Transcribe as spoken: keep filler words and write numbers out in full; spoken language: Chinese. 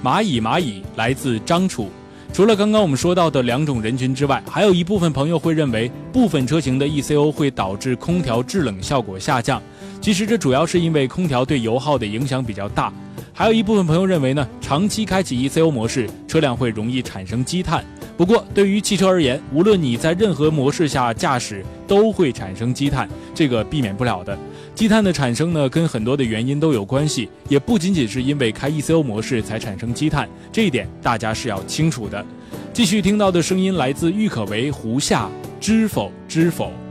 蚂蚁蚂蚁来自张楚。除了刚刚我们说到的两种人群之外，还有一部分朋友会认为部分车型的 E C O 会导致空调制冷效果下降，其实这主要是因为空调对油耗的影响比较大。还有一部分朋友认为呢，长期开启 E C O 模式，车辆会容易产生积碳。不过对于汽车而言，无论你在任何模式下驾驶都会产生积碳，这个避免不了的。积碳的产生呢，跟很多的原因都有关系，也不仅仅是因为开 E C O 模式才产生积碳，这一点大家是要清楚的。继续听到的声音来自郁可唯胡夏，知否知否。